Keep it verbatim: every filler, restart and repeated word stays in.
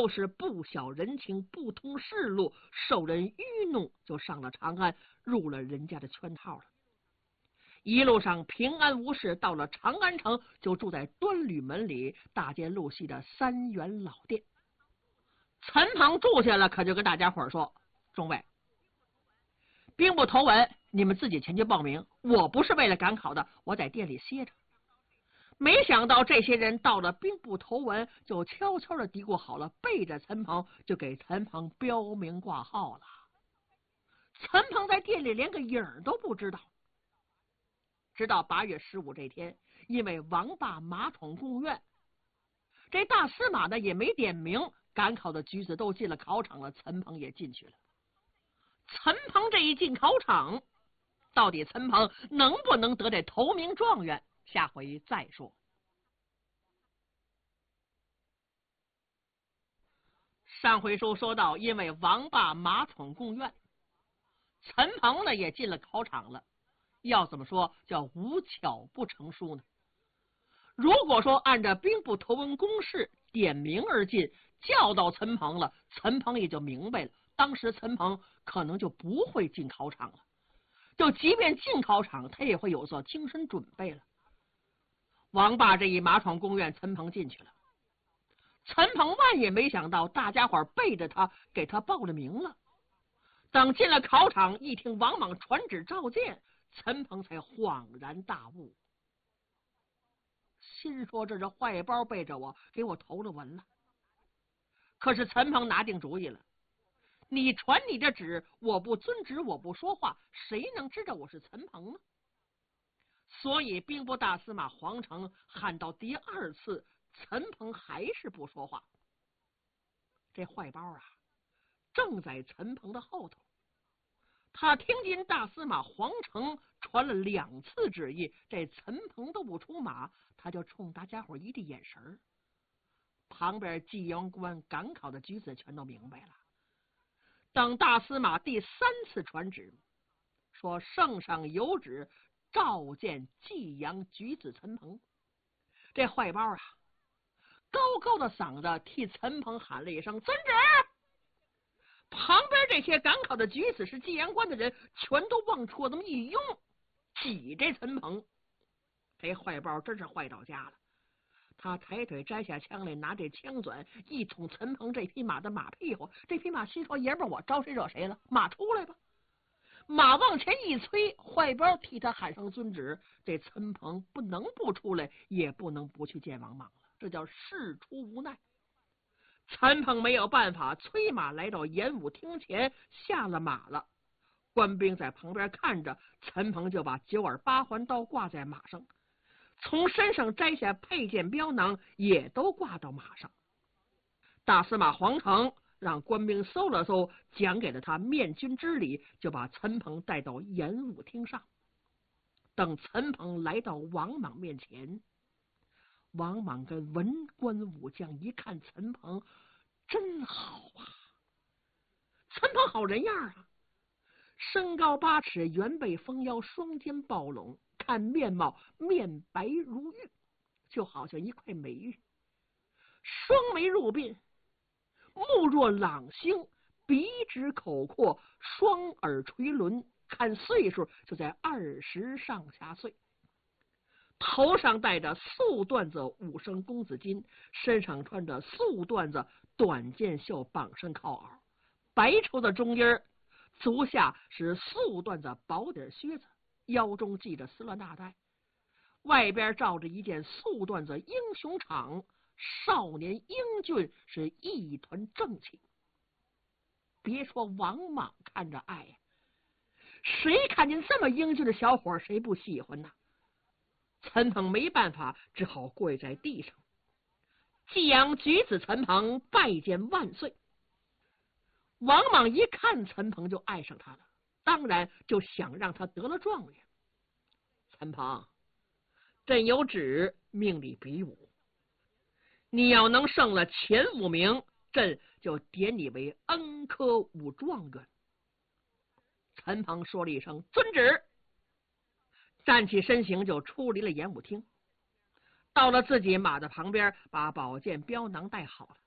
是不晓人情，不通世路，受人愚弄，就上了长安，入了人家的圈套了。一路上平安无事，到了长安城，就住在端吕门里大街路西的三元老店。陈鹏住下了，可就跟大家伙说：“众位，兵部头文你们自己前去报名，我不是为了赶考的，我在店里歇着。”没想到这些人到了兵部头文，就悄悄的嘀咕好了，背着陈鹏就给陈鹏标明挂号了。陈鹏在店里连个影都不知道。直到八月十五这天，因为王霸马桶贡院，这大司马呢也没点名，赶考的举子都进了考场了，陈鹏也进去了。陈鹏这一进考场，到底陈鹏能不能得这头名状元，下回再说。上回书说到，因为王霸马桶贡院，陈鹏呢也进了考场了。要怎么说叫无巧不成书呢？如果说按照兵部头文公式点名而进，叫到陈鹏了，陈鹏也就明白了，当时陈鹏可能就不会进考场了，就即便进考场，他也会有所精神准备了。王霸这一马闯宫院，陈鹏进去了。陈鹏万也没想到，大家伙背着他给他报了名了。等进了考场，一听王莽传旨召见，陈鹏才恍然大悟，心说这是坏包背着我给我投了文了。可是陈鹏拿定主意了，你传你的旨，我不遵旨，我不说话，谁能知道我是陈鹏呢？所以兵部大司马黄成喊到第二次，陈鹏还是不说话。这坏包啊，正在陈鹏的后头。他听见大司马黄成传了两次旨意，这陈鹏都不出马，他就冲大家伙一递眼神。旁边纪阳关赶考的举子全都明白了。等大司马第三次传旨，说圣上有旨召见济阳举子陈鹏，这坏包啊，高高的嗓子替陈鹏喊了一声遵旨。旁边这些赶考的举子是济阳关的人，全都往出这么一拥，挤这陈鹏。这坏包真是坏到家了，他抬腿摘下枪来，拿这枪转一捅陈鹏这匹马的马屁股。这匹马心说：爷们，我招谁惹谁了？马出来吧！马往前一催，坏包替他喊声遵旨。这陈鹏不能不出来，也不能不去见王莽了，这叫事出无奈。陈鹏没有办法，催马来到演武厅前，下了马了。官兵在旁边看着，陈鹏就把九耳八环刀挂在马上，从身上摘下佩剑镖囊，也都挂到马上。大司马黄成让官兵搜了搜，讲给了他面君之礼，就把陈鹏带到演武厅上。等陈鹏来到王莽面前，王莽跟文官武将一看陈鹏，真好啊！陈鹏好人样啊，身高八尺，圆背丰腰，双肩抱拢，看面貌面白如玉，就好像一块美玉。双眉入鬓，目若朗星，鼻直口阔，双耳垂轮，看岁数就在二十上下岁。头上戴着素缎子五升公子巾，身上穿着素缎子短箭袖绑身靠袄，白绸的中衣，足下是素缎子薄底靴子，腰中系着丝乱大带，外边罩着一件素缎子英雄氅，少年英俊，是一团正气。别说王莽看着爱，谁看见这么英俊的小伙谁不喜欢呢？陈鹏没办法，只好跪在地上。济阳举子陈鹏拜见万岁。王莽一看陈鹏就爱上他了，当然就想让他得了状元。陈鹏，朕有旨命你比武，你要能胜了前五名，朕就点你为恩科武状元。陈鹏说了一声遵旨，站起身形就出离了演武厅，到了自己马的旁边，把宝剑镖囊带好了。